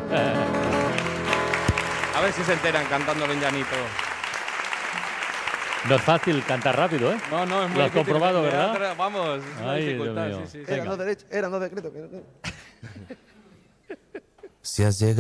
A ver si se enteran cantándolo en llanito. No es fácil cantar rápido, ¿eh? No, es muy Lo has difícil. comprobado, ¿verdad? Vamos, es una Ay, dificultad. Dios mío. Sí. Eran dos derechos, eran dos decretos. Si has llegado